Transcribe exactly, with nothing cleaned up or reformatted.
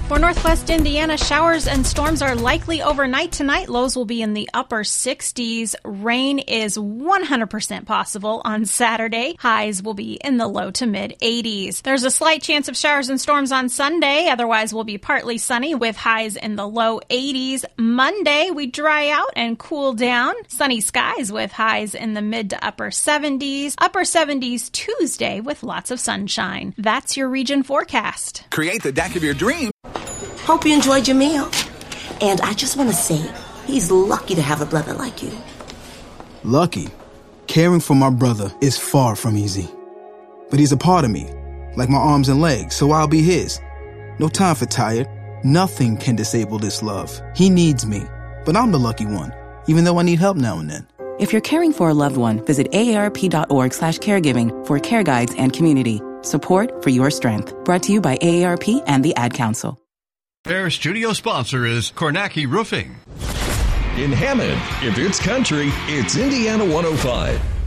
For Northwest Indiana, showers and storms are likely overnight tonight. Lows will be in the upper sixties. Rain is one hundred percent possible on Saturday. Highs will be in the low to mid eighties. There's a slight chance of showers and storms on Sunday. Otherwise, we'll be partly sunny with highs in the low eighties. Monday, we dry out and cool down. Sunny skies with highs in the mid to upper seventies. Upper seventies Tuesday with lots of sunshine. That's your region forecast. Create the deck of your dream. Hope you enjoyed your meal. And I just want to say, he's lucky to have a brother like you. Lucky? Caring for my brother is far from easy. But he's a part of me, like my arms and legs, so I'll be his. No time for tired. Nothing can disable this love. He needs me, but I'm the lucky one, even though I need help now and then. If you're caring for a loved one, visit aarp.org slash caregiving for care guides and community. Support for your strength. Brought to you by A A R P and the Ad Council. Their studio sponsor is Kornacki Roofing. In Hammond, if it's country, it's Indiana one oh five.